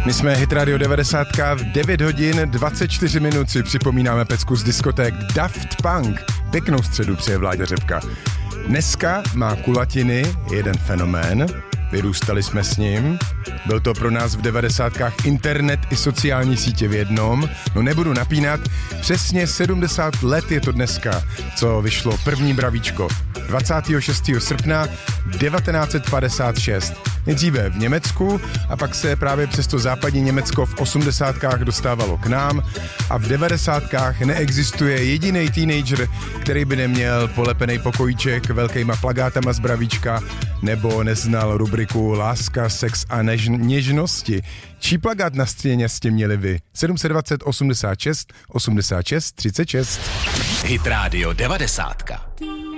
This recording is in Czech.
My jsme Hit Radio 90 v 9 hodin 24 minut si připomínáme pecku z diskoték Daft Punk. Pěknou středu přeje Vláďa Řepka. Dneska má kulatiny jeden fenomén, vyrůstali jsme s ním, byl to pro nás v 90kách internet i sociální sítě v jednom, no nebudu napínat, přesně 70 let je to dneska, co vyšlo první bravíčko, 26. srpna 1956. Nejdříve v Německu a pak se právě přes to západní Německo v 80kách dostávalo k nám a v 90kách neexistuje jediný teenager, který by neměl polepený pokojíček velkýma plagátama z bravíčka nebo neznal rubriku Láska, sex a něžnosti. Čí plagát na stěně jste měli vy? 720 86 86 36. Hit Radio 90.